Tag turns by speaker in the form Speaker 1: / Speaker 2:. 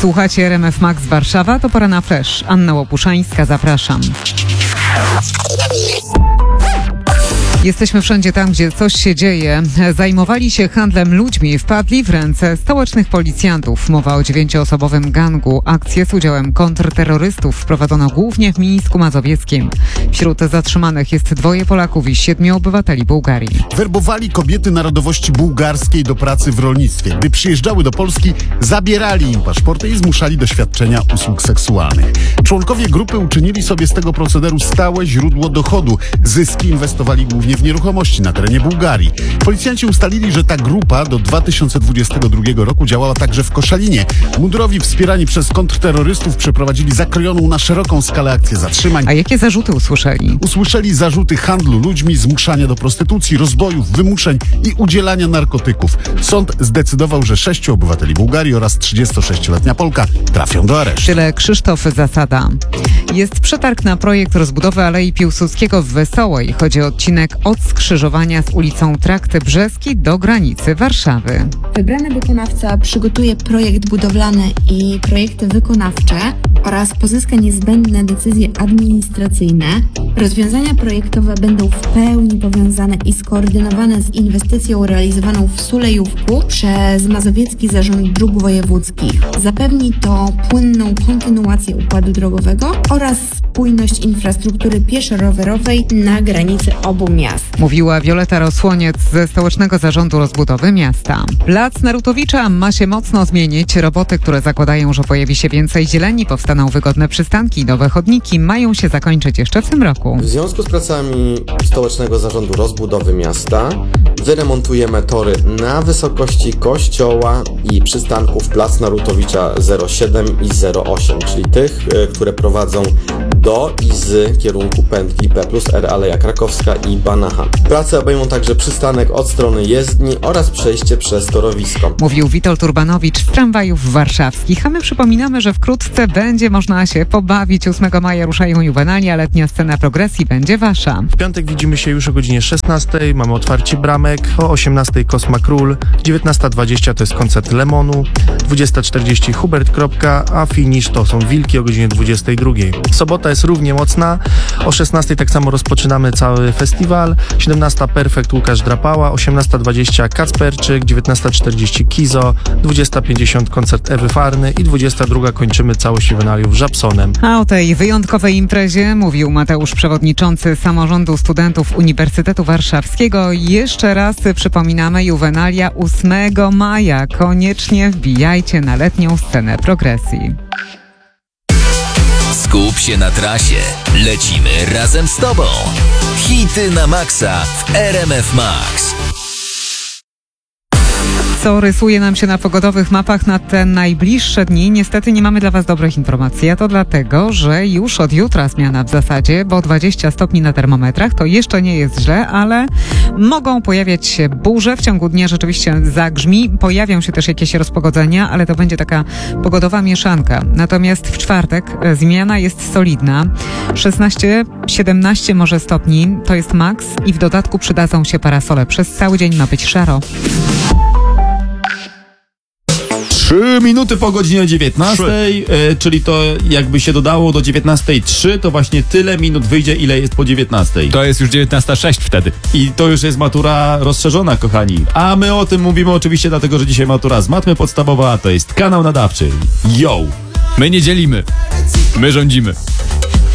Speaker 1: Słuchacie RMF Max Warszawa, to pora na Flash. Anna Łopuszańska, zapraszam. Jesteśmy wszędzie tam, gdzie coś się dzieje. Zajmowali się handlem ludźmi, wpadli w ręce stołecznych policjantów. Mowa o 9-osobowym gangu. Akcję z udziałem kontrterrorystów wprowadzono głównie w Mińsku Mazowieckim. Wśród zatrzymanych jest 2 Polaków i 7 obywateli Bułgarii.
Speaker 2: Werbowali kobiety narodowości bułgarskiej do pracy w rolnictwie. Gdy przyjeżdżały do Polski, zabierali im paszporty i zmuszali do świadczenia usług seksualnych. Członkowie grupy uczynili sobie z tego procederu stałe źródło dochodu. Zyski inwestowali głównie w nieruchomości na terenie Bułgarii. Policjanci ustalili, że ta grupa do 2022 roku działała także w Koszalinie. Mundurowi wspierani przez kontrterrorystów przeprowadzili zakrojoną na szeroką skalę akcję zatrzymań.
Speaker 1: A jakie zarzuty usłyszeli?
Speaker 2: Usłyszeli zarzuty handlu ludźmi, zmuszania do prostytucji, rozbojów, wymuszeń i udzielania narkotyków. Sąd zdecydował, że 6 obywateli Bułgarii oraz 36-letnia Polka trafią do aresztu.
Speaker 1: Tyle Krzysztof Zasada. Jest przetarg na projekt rozbudowy Alei Piłsudskiego w Wesołej. Chodzi o odcinek od skrzyżowania z ulicą Trakty Brzeski do granicy Warszawy.
Speaker 3: Wybrany wykonawca przygotuje projekt budowlany i projekty wykonawcze oraz pozyska niezbędne decyzje administracyjne. Rozwiązania projektowe będą w pełni powiązane i skoordynowane z inwestycją realizowaną w Sulejówku przez Mazowiecki Zarząd Dróg Wojewódzkich. Zapewni to płynną kontynuację układu drogowego oraz spójność infrastruktury pieszo-rowerowej na granicy obu miast.
Speaker 1: Mówiła Wioleta Rosłoniec ze Stołecznego Zarządu Rozbudowy Miasta. Plac Narutowicza ma się mocno zmienić. Roboty, które zakładają, że pojawi się więcej zieleni, powstaną wygodne przystanki i nowe chodniki, mają się zakończyć jeszcze w tym roku.
Speaker 4: W związku z pracami Stołecznego Zarządu Rozbudowy Miasta wyremontujemy tory na wysokości kościoła i przystanków Plac Narutowicza 07 i 08, czyli tych, które prowadzą do i z kierunku pętli P+R Aleja Krakowska i Banacha. Prace obejmą także przystanek od strony jezdni oraz przejście przez torowisko.
Speaker 1: Mówił Witold Urbanowicz z tramwajów warszawskich, a my przypominamy, że wkrótce będzie można się pobawić. 8 maja ruszają juwenalia, letnia scena progresji będzie wasza.
Speaker 5: W piątek widzimy się już o godzinie 16, mamy otwarcie bramek, o 18 Kosma Król, 19:20 to jest koncert Lemonu, 20:40 Hubert. A finish to są Wilki o godzinie 22. Sobota jest równie mocna, o 16 tak samo rozpoczynamy cały festiwal, 17 Perfekt Łukasz Drapała, 18:20 Kacperczyk, 19:40 Kizo, 20:50 koncert Ewy Farny i 22 kończymy całość juwenaliów Żabsonem.
Speaker 1: A o tej wyjątkowej imprezie mówił Mateusz, przewodniczący Samorządu Studentów Uniwersytetu Warszawskiego. Jeszcze raz przypominamy, juwenalia 8 maja. Koniecznie wbijajcie na letnią scenę progresji.
Speaker 6: Skup się na trasie. Lecimy razem z Tobą. Hity na maksa w RMF Max.
Speaker 1: Co rysuje nam się na pogodowych mapach na te najbliższe dni? Niestety nie mamy dla Was dobrych informacji, a to dlatego, że już od jutra zmiana w zasadzie, bo 20 stopni na termometrach to jeszcze nie jest źle, ale mogą pojawiać się burze. W ciągu dnia rzeczywiście zagrzmi, pojawią się też jakieś rozpogodzenia, ale to będzie taka pogodowa mieszanka. Natomiast w czwartek zmiana jest solidna. 16-17 może stopni, to jest maks i w dodatku przydadzą się parasole. Przez cały dzień ma być szaro.
Speaker 7: 3 minuty po godzinie 19, czyli to jakby się dodało do 19:03, to właśnie tyle minut wyjdzie, ile jest po 19.
Speaker 8: To jest już 19:06 wtedy.
Speaker 7: I to już jest matura rozszerzona, kochani. A my o tym mówimy oczywiście dlatego, że dzisiaj matura z matmy podstawowa, to jest kanał nadawczy. Yo!
Speaker 8: My nie dzielimy. My rządzimy.